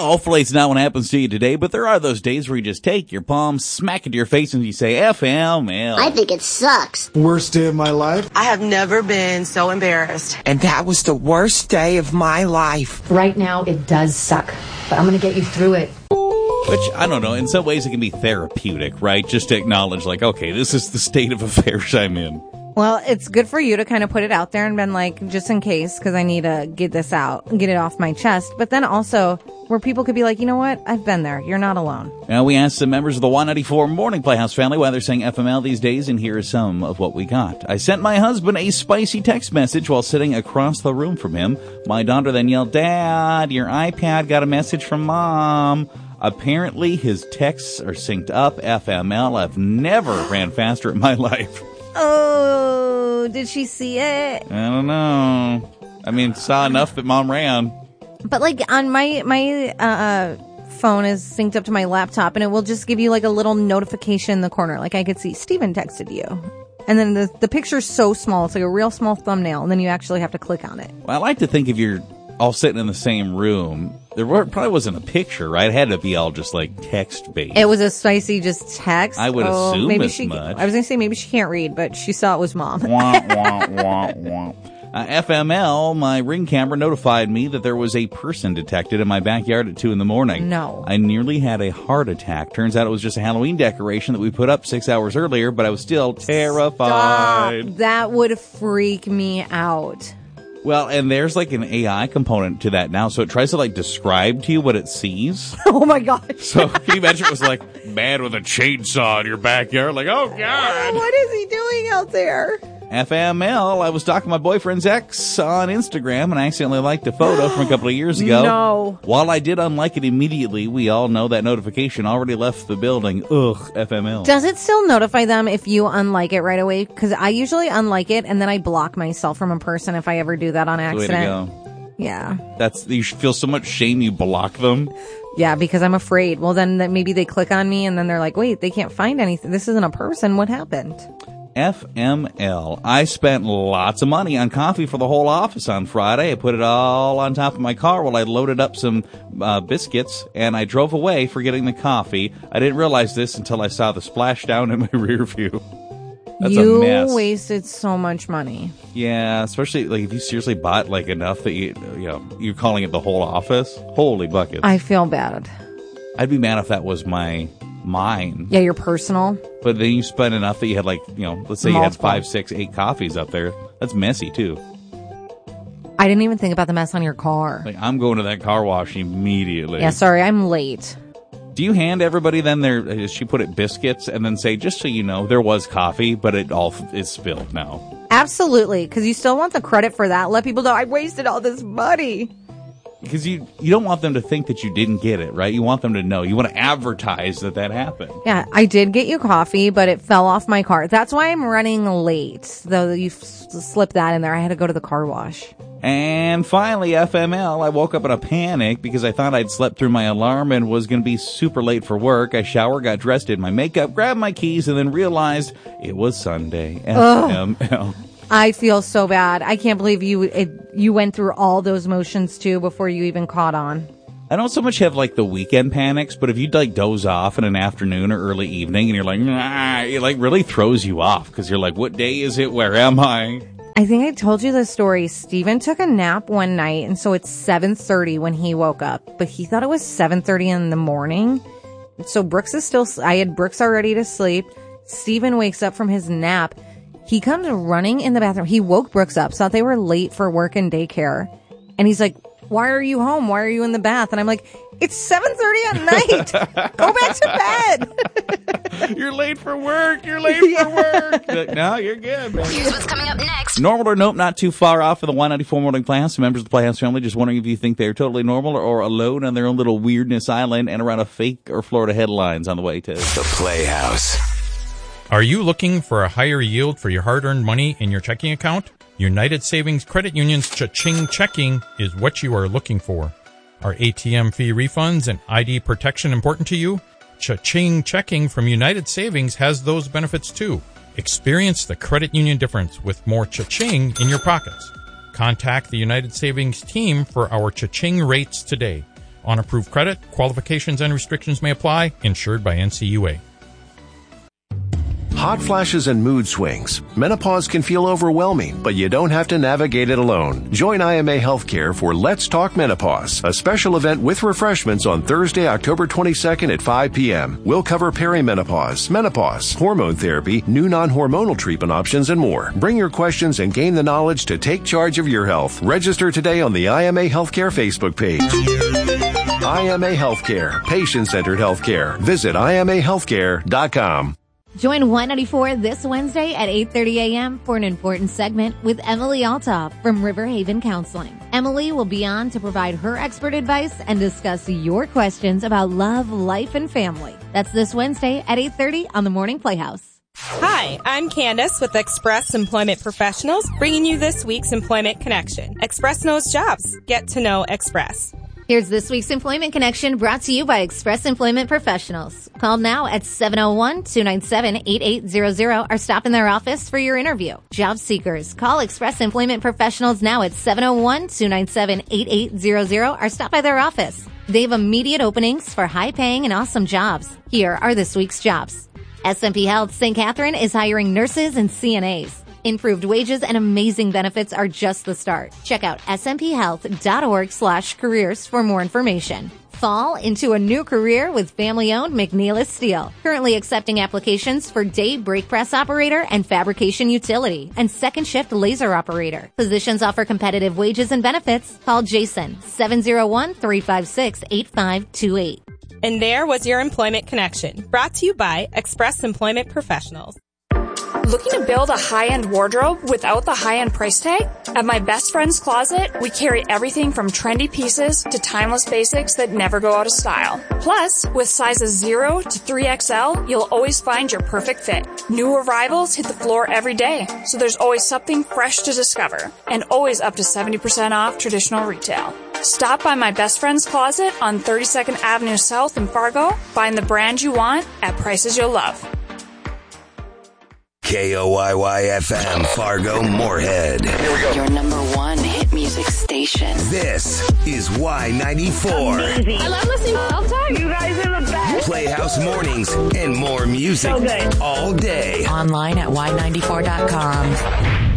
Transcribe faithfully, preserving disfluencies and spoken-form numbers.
hopefully it's not what happens to you today, but there are those days where you just take your palm, smack it to your face, and you say, F M L. I think it sucks. Worst day of my life. I have never been so embarrassed. And that was the worst day of my life. Right now, it does suck, but I'm going to get you through it. Which, I don't know, in some ways it can be therapeutic, right? Just to acknowledge, like, okay, this is the state of affairs I'm in. Well, it's good for you to kind of put it out there and been like, just in case, because I need to get this out, get it off my chest. But then also, where people could be like, you know what? I've been there. You're not alone. Now, we asked some members of the Y ninety-four Morning Playhouse family why they're saying F M L these days, and here is some of what we got. I sent my husband a spicy text message while sitting across the room from him. My daughter then yelled, Dad, your iPad got a message from Mom. Apparently, his texts are synced up. F M L. I've never ran faster in my life. Oh, did she see it? I don't know. I mean, saw enough that Mom ran. But like on my my uh, phone is synced up to my laptop, and it will just give you like a little notification in the corner. Like I could see Steven texted you. And then the, the picture's so small. It's like a real small thumbnail, and then you actually have to click on it. Well, I like to think if you're all sitting in the same room, there were, probably wasn't a picture, right? It had to be all just like text-based. It was a spicy just text. I would oh, assume maybe as she, much. I was going to say maybe she can't read, but she saw it was Mom. wah, wah, wah, wah. Uh, F M L, my Ring camera notified me that there was a person detected in my backyard at two in the morning. No. I nearly had a heart attack. Turns out it was just a Halloween decoration that we put up six hours earlier, but I was still terrified. Stop. That would freak me out. Well, and there's like an A I component to that now, so it tries to like describe to you what it sees. Oh my gosh. So can you imagine it was like man with a chainsaw in your backyard? Like, oh God. What is he doing out there? F M L, I was stalking my boyfriend's ex on Instagram and I accidentally liked a photo from a couple of years ago. No. While I did unlike it immediately, we all know that notification already left the building. Ugh, F M L. Does it still notify them if you unlike it right away? Because I usually unlike it and then I block myself from a person if I ever do that on accident. Way to go. Yeah. That's, you should feel so much shame you block them. Yeah, because I'm afraid. Well, then that maybe they click on me and then they're like, wait, they can't find anything. This isn't a person. What happened? F M L. I spent lots of money on coffee for the whole office on Friday. I put it all on top of my car while I loaded up some uh, biscuits, and I drove away forgetting the coffee. I didn't realize this until I saw the splashdown in my rear view. That's you a mess. wasted so much money. Yeah, especially like if you seriously bought like enough that you, you know, you're calling it the whole office. Holy buckets. I feel bad. I'd be mad if that was my mine. Yeah, your personal. But then you spend enough that you had like, you know, let's say Multiple. you had five, six, eight coffees up there. That's messy too. I didn't even think about the mess on your car. Like, I'm going to that car wash immediately. Yeah, sorry, I'm late. Do you hand everybody then their, as she put it, biscuits, and then say, just so you know, there was coffee, but it all is spilled now? Absolutely, because you still want the credit for that. Let people know I wasted all this money. Because you, you don't want them to think that you didn't get it, right? You want them to know. You want to advertise that that happened. Yeah, I did get you coffee, but it fell off my car. That's why I'm running late. Though you slipped that in there. I had to go to the car wash. And finally, F M L, I woke up in a panic because I thought I'd slept through my alarm and was going to be super late for work. I showered, got dressed, did my makeup, grabbed my keys, and then realized it was Sunday. F M L. I feel so bad. I can't believe you it, you went through all those motions, too, before you even caught on. I don't so much have, like, the weekend panics, but if you, like, doze off in an afternoon or early evening and you're like, nah, it, like, really throws you off because you're like, what day is it? Where am I? I think I told you this story. Steven took a nap one night, and so it's seven thirty when he woke up, but he thought it was seven thirty in the morning. So Brooks is still, I had Brooks already to sleep. Steven wakes up from his nap. He comes running in the bathroom. He woke Brooks up, thought they were late for work and daycare. And he's like, why are you home? Why are you in the bath? And I'm like, it's seven thirty at night. Go back to bed. You're late for work. You're late for work. Like, no, you're good, man. Here's what's coming up next. Normal or nope, not too far off of the Y ninety-four Morning Playhouse. Members of the Playhouse family just wondering if you think they're totally normal or alone on their own little weirdness island and around a fake or Florida headlines on the way to The Playhouse. Are you looking for a higher yield for your hard-earned money in your checking account? United Savings Credit Union's Cha-Ching Checking is what you are looking for. Are A T M fee refunds and I D protection important to you? Cha-Ching Checking from United Savings has those benefits too. Experience the credit union difference with more Cha-Ching in your pockets. Contact the United Savings team for our Cha-Ching rates today. On approved credit, qualifications and restrictions may apply. Insured by N C U A. Hot flashes and mood swings. Menopause can feel overwhelming, but you don't have to navigate it alone. Join I M A Healthcare for Let's Talk Menopause, a special event with refreshments on Thursday, October twenty-second at five p.m. We'll cover perimenopause, menopause, hormone therapy, new non-hormonal treatment options, and more. Bring your questions and gain the knowledge to take charge of your health. Register today on the I M A Healthcare Facebook page. I M A Healthcare, patient-centered healthcare. Visit I M A healthcare dot com. Join Y ninety-four this Wednesday at eight thirty a.m. for an important segment with Emily Altoff from River Haven Counseling. Emily will be on to provide her expert advice and discuss your questions about love, life, and family. That's this Wednesday at eight thirty on the Morning Playhouse. Hi, I'm Candace with Express Employment Professionals, bringing you this week's Employment Connection. Express knows jobs. Get to know Express. Here's this week's Employment Connection brought to you by Express Employment Professionals. Call now at seven oh one, two nine seven, eight eight zero zero or stop in their office for your interview. Job seekers, call Express Employment Professionals now at seven oh one, two nine seven, eight eight zero zero or stop by their office. They have immediate openings for high-paying and awesome jobs. Here are this week's jobs. S M P Health Saint Catherine is hiring nurses and C N As. Improved wages and amazing benefits are just the start. Check out smphhealth.org slash careers for more information. Fall into a new career with family-owned McNeilus Steel. Currently accepting applications for day brake press operator and fabrication utility and second shift laser operator. Positions offer competitive wages and benefits. Call Jason, seven oh one, three five six, eight five two eight. And there was your Employment Connection, brought to you by Express Employment Professionals. Looking to build a high-end wardrobe without the high-end price tag? At my best friend's closet, we carry everything from trendy pieces to timeless basics that never go out of style. Plus, with sizes zero to three X L, you'll always find your perfect fit. New arrivals hit the floor every day, so there's always something fresh to discover, and always up to seventy percent off traditional retail. Stop by my best friend's closet on thirty-second Avenue South in Fargo. Find the brand you want at prices you'll love. K O Y Y F M, Fargo, Moorhead. Here we go. Your number one hit music station. This is Y ninety-four. Amazing. I love listening all the time. You guys are the best. Playhouse mornings and more music so good. all day. Online at Y ninety-four dot com.